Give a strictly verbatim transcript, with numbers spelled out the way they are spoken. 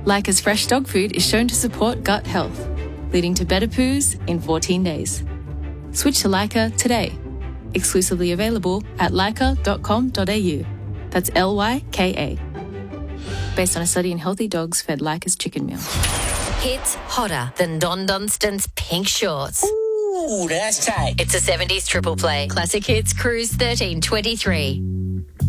Leica's fresh dog food is shown to support gut health, leading to better poos in fourteen days. Switch to Leica today. Exclusively available at leica dot com dot a u. That's L Y K A. Based on a study in healthy dogs fed Leica's chicken meal. Hits hotter than Don Dunstan's pink shorts. Ooh, that's tight. It's a seventies triple play. Classic Hits Cruise thirteen twenty-three.